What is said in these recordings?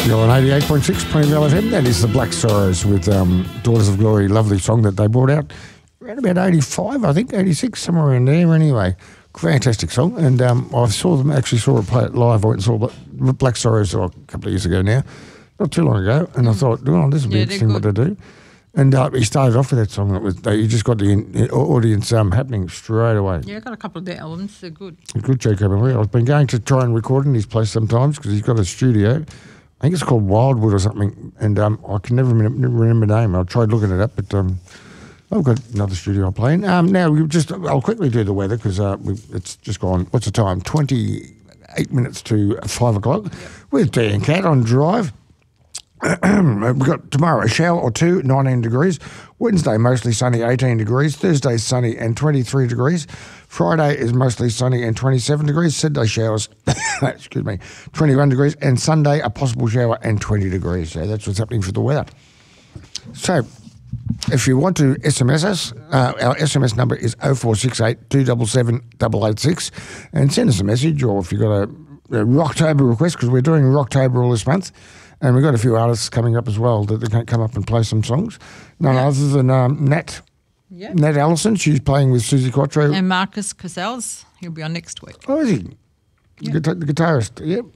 You're on 88.6 Plainville FM. That is the Black Sorrows with Daughters of Glory. Lovely song that they brought out around about 85, I think, 86, somewhere around there anyway. Fantastic song. And I saw it play it live. I went and saw Black Sorrows a couple of years ago now, not too long ago. And I thought, oh, this will be interesting what they do. And he started off with that song. You just got the audience happening straight away. Yeah, I got a couple of their albums. They're good. Good, Jacob. I've been going to try and record in his place sometimes because he's got a studio. I think it's called Wildwood or something, and I can never remember the name. I tried looking it up, but I've got another studio I play in. Now, I'll quickly do the weather because it's just gone, what's the time? 28 minutes to 5 o'clock. Yep. With Dan Cat on drive. We've got tomorrow a shower or two, 19 degrees. Wednesday, mostly sunny, 18 degrees. Thursday, sunny and 23 degrees. Friday is mostly sunny and 27 degrees. Saturday, showers, 21 degrees. And Sunday, a possible shower and 20 degrees. So that's what's happening for the weather. So if you want to SMS us, our SMS number is 0468 277 886 and send us a message, or if you've got a Rocktober request, because we're doing Rocktober all this month. And we've got a few artists coming up as well that they can come up and play some songs. None other than Nat. Yep. Nat Allison. She's playing with Susie Quattro. And Marcus Casals. He'll be on next week. Oh, is he? Yep. The guitarist. Yep.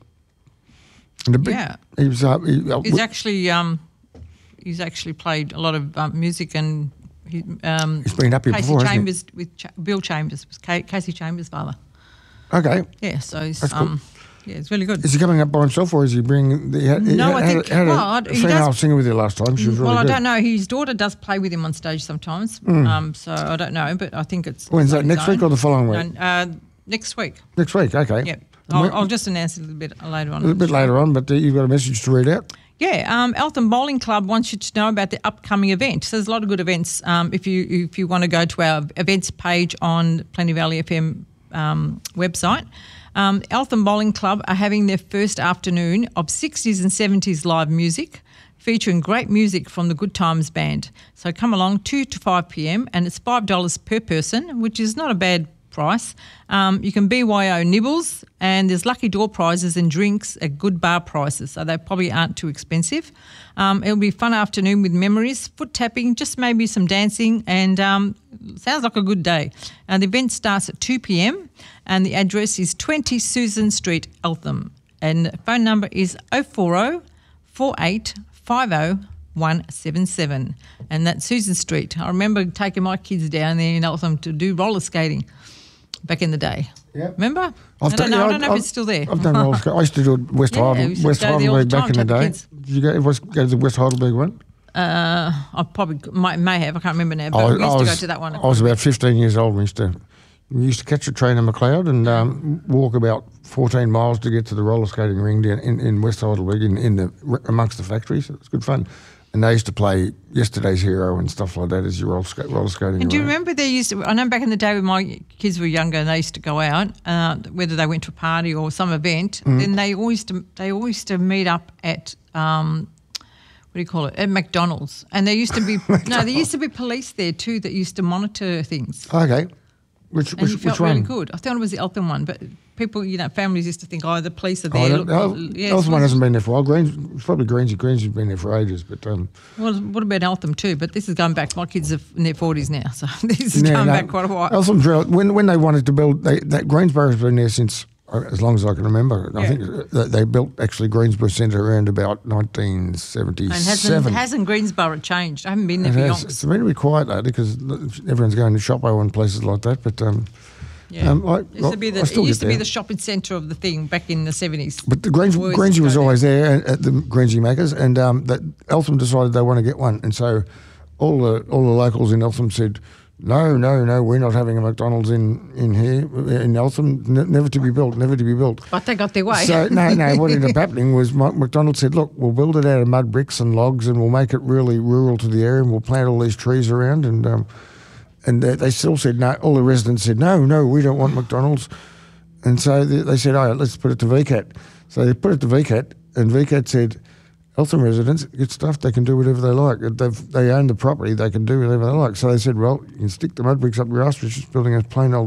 And He's actually played a lot of music, and he's been up here before, Chambers with Bill Chambers, was Casey Chambers' father. Okay. Yeah, so he's cool. Yeah, it's really good. Is he coming up by himself, or is he bringing I think he had a female singer with you last time. She was really good. I don't know. His daughter does play with him on stage sometimes. So I don't know, but I think it's. When's that? Next week or the following week? Next week. Next week, okay. Yep. I'll just announce it a little bit later on. A little bit later on, but you've got a message to read out. Yeah, Eltham Bowling Club wants you to know about the upcoming event. So there's a lot of good events. If you want to go to our events page on Plenty Valley FM website. Eltham Bowling Club are having their first afternoon of 60s and 70s live music, featuring great music from the Good Times Band. So come along 2 to 5 p.m. and it's $5 per person, which is not a bad price. You can BYO nibbles, and there's lucky door prizes and drinks at good bar prices, so they probably aren't too expensive. It'll be a fun afternoon with memories, foot tapping, just maybe some dancing, and sounds like a good day. The event starts at 2 p.m. and the address is 20 Susan Street, Eltham, and the phone number is 040 4850 177, and that's Susan Street. I remember taking my kids down there in Eltham to do roller skating back in the day. Yep. Remember? I don't know if it's still there. I've done roller skating. I used to do it West Heidelberg back in the day. Did you go to the West Heidelberg one? I probably may have. I can't remember now, but we used to go to that one. I was about 15 years old. We used to catch a train in McLeod and walk about 14 miles to get to the roller skating ring down in West Heidelberg amongst the factories. It was good fun. And they used to play Yesterday's Hero and stuff like that as your roller skating. And do you remember I know back in the day when my kids were younger and they used to go out, whether they went to a party or some event, then they always used to meet up at at McDonald's. And there used to be there used to be police there too that used to monitor things. Okay. Which felt one? Really good. I thought it was the Eltham one, but people, families used to think, the police are there. Eltham one hasn't been there for a while. It's probably Greensy. Greensy's been there for ages. But well, what about Eltham too? But this is going back. My kids are in their 40s now, so this is going back quite a while. Eltham's when they wanted to build, that Greensboro's been there since as long as I can remember. Yeah. I think they built actually Greensboro Centre around about 1977. And hasn't Greensboro changed? I haven't been there for yonks. It's been really quiet lately because everyone's going to Shoppo and places like that. But it used to be the shopping centre of the thing back in the 70s. But the Greensy was always there at the Greensy Makers, and that Eltham decided they want to get one, and so all the locals in Eltham said, No, we're not having a McDonald's in here, in Eltham, never to be built. But they got their way. So, no, what ended up happening was McDonald's said, look, we'll build it out of mud bricks and logs and we'll make it really rural to the area and we'll plant all these trees around. And they still said, no, all the residents said, no, we don't want McDonald's. And so they said, let's put it to VCAT. So they put it to VCAT, and VCAT said, Eltham residents get stuff, they can do whatever they like. They own the property, they can do whatever they like. So they said, well, you can stick the mud bricks up your ass, we're just building a plain old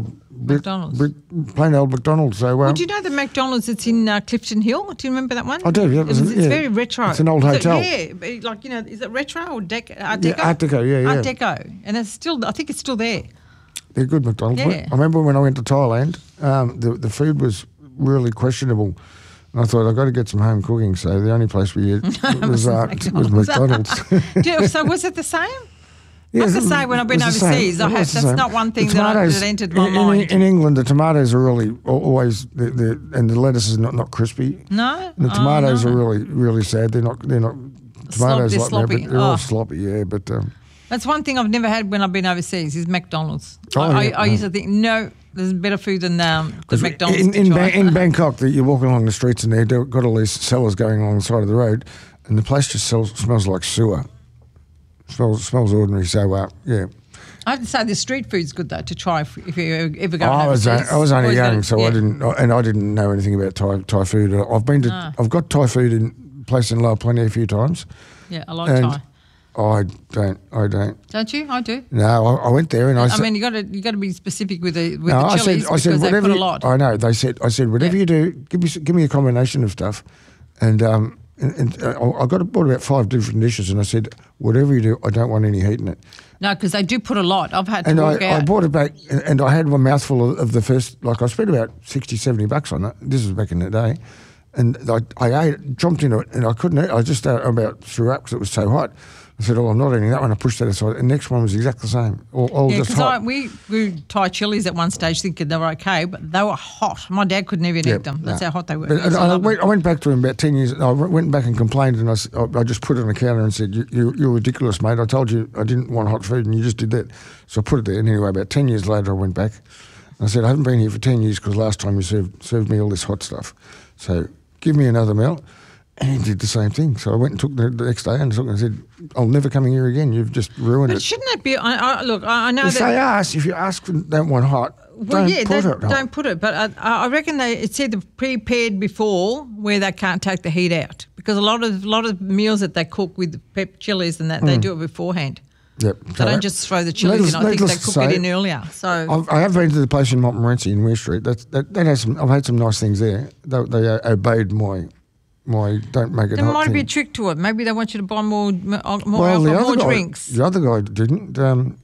McDonald's. Plain old McDonald's. So, Well, do you know the McDonald's that's in Clifton Hill? Do you remember that one? I do, yeah. It's very retro. It's an old hotel. Like, is it retro or Art Deco? Yeah, Art Deco, yeah. Art Deco. And I think it's still there. They're good McDonald's. Yeah. I remember when I went to Thailand, the food was really questionable. And I thought, I've got to get some home cooking. So the only place we ate was McDonald's. So was it the same? Yeah, I have to say, when I've been overseas, that's not one thing that entered my mind. In England, the tomatoes are really always, and the lettuce is not crispy. No? And the tomatoes are really, really sad. They're not tomatoes like sloppy. that, but they're all sloppy, yeah. But that's one thing I've never had when I've been overseas is McDonald's. Oh, I used to think, no, there's better food than McDonald's. In Bangkok, you're walking along the streets and they've got all these sellers going along the side of the road, and the place just smells like sewer. Smells ordinary. So yeah. I have to say the street food's good though to try if you ever go. I was only young, so I didn't know anything about Thai food. I've got Thai food in place in Lower Plenty a few times. Yeah, I like Thai. I don't. Don't you? I do. No, I went there and I mean, you got to be specific with the chilies I said because whatever they put a lot. I know. I said whatever you do, give me a combination of stuff, and I bought about 5 different dishes, and I said whatever you do, I don't want any heat in it. No, because they do put a lot. I've had to walk out. I bought it back, and I had one mouthful of the first. Like I spent about $60-$70 on it. This was back in the day, and I jumped into it, and I couldn't eat. I just about threw up because it was so hot. I said, I'm not eating that one. I pushed that aside. The next one was exactly the same. All just hot. We grew Thai chilies at one stage thinking they were okay, but they were hot. My dad couldn't even eat them. That's how hot they were. I went back to him about 10 years. I went back and complained, and I just put it on the counter and said, you're ridiculous, mate. I told you I didn't want hot food, and you just did that. So I put it there. And anyway, about 10 years later, I went back. And I said, I haven't been here for 10 years because last time you served me all this hot stuff. So give me another meal. And he did the same thing. So I went and took the next day and said, I'll never come in here again. You've just ruined it. But shouldn't it be? Look, I know if you ask and don't want hot, don't put it. But I reckon it's either prepared before where they can't take the heat out because a lot of meals that they cook with pep chilies and that they do it beforehand. Yep. They don't just throw the chilies in. I think they cook it in earlier. So I have been to the place in Montmorency in Ware Street. That has some. I've had some nice things there. They obeyed my don't make it hot. There might be a trick to it. Maybe they want you to buy more drinks. The other guy didn't.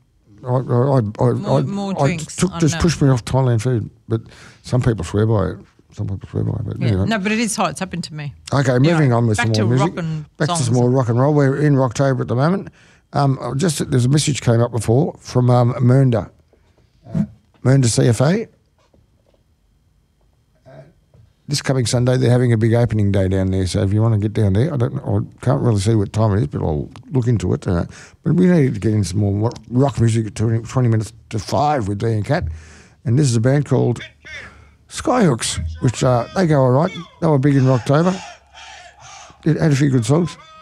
More drinks. Pushed me off Thailand food. But some people swear by it. But anyway. No, but it is hot. It's happened to me. Okay, moving on with some more music. Back to some more rock and roll. We're in Rocktober at the moment. There's a message came up before from Mernda CFA. This coming Sunday, they're having a big opening day down there. So if you want to get down there, I can't really see what time it is, but I'll look into it. But we need to get in some more rock music at 20 minutes to 5 with Dee and Kat. And this is a band called Skyhooks, which they go all right. They were big in Rocktober. It had a few good songs.